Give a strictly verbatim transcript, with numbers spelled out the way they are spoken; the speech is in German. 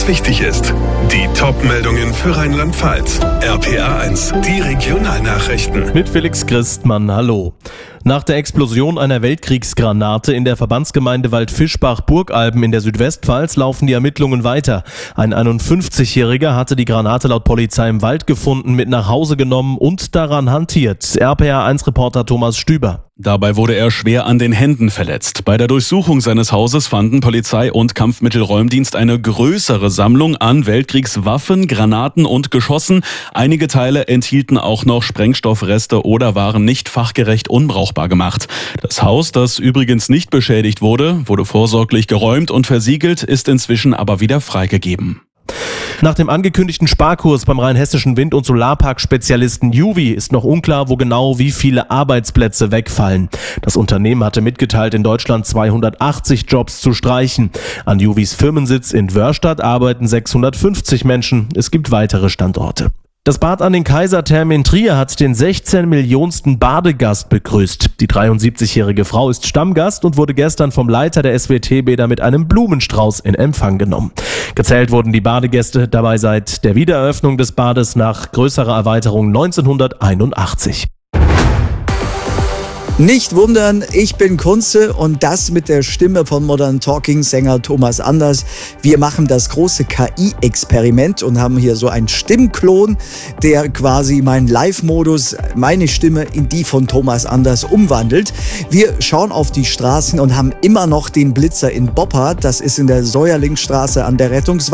Wichtig ist. Die Top-Meldungen für Rheinland-Pfalz. R P R eins, die Regionalnachrichten. Mit Felix Christmann, hallo. Nach der Explosion einer Weltkriegsgranate in der Verbandsgemeinde Waldfischbach-Burgalben in der Südwestpfalz laufen die Ermittlungen weiter. Ein einundfünfzigjähriger hatte die Granate laut Polizei im Wald gefunden, mit nach Hause genommen und daran hantiert. R P R eins Reporter Thomas Stüber. Dabei wurde er schwer an den Händen verletzt. Bei der Durchsuchung seines Hauses fanden Polizei und Kampfmittelräumdienst eine größere Sammlung an Weltkriegswaffen, Granaten und Geschossen. Einige Teile enthielten auch noch Sprengstoffreste oder waren nicht fachgerecht unbrauchbar gemacht. Das Haus, das übrigens nicht beschädigt wurde, wurde vorsorglich geräumt und versiegelt, ist inzwischen aber wieder freigegeben. Nach dem angekündigten Sparkurs beim rheinhessischen Wind- und Solarpark-Spezialisten Juvi ist noch unklar, wo genau wie viele Arbeitsplätze wegfallen. Das Unternehmen hatte mitgeteilt, in Deutschland zweihundertachtzig Jobs zu streichen. An Juvis Firmensitz in Wörstadt arbeiten sechshundertfünfzig Menschen. Es gibt weitere Standorte. Das Bad an den Kaiserthermen in Trier hat den sechzehn Millionsten Badegast begrüßt. Die dreiundsiebzigjährige Frau ist Stammgast und wurde gestern vom Leiter der S W T-Bäder mit einem Blumenstrauß in Empfang genommen. Gezählt wurden die Badegäste dabei seit der Wiedereröffnung des Bades nach größerer Erweiterung neunzehnhunderteinundachtzig. Nicht wundern, ich bin Kunze und das mit der Stimme von Modern Talking Sänger Thomas Anders. Wir machen das große K I-Experiment und haben hier so einen Stimmklon, der quasi meinen Live-Modus, meine Stimme in die von Thomas Anders umwandelt. Wir schauen auf die Straßen und haben immer noch den Blitzer in Boppard. Das ist in der Säuerlingsstraße an der Rettungswache.